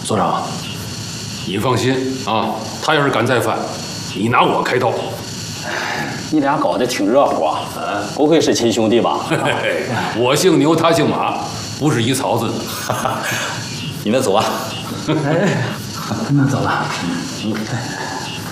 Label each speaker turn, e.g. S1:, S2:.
S1: 所长，
S2: 你放心啊，他要是敢再犯，你拿我开刀。
S3: 你俩搞得挺热乎啊！不会是亲兄弟吧？
S2: 我姓牛，他姓马，不是一槽子的。
S3: 你们走吧。
S1: 哎，那走了。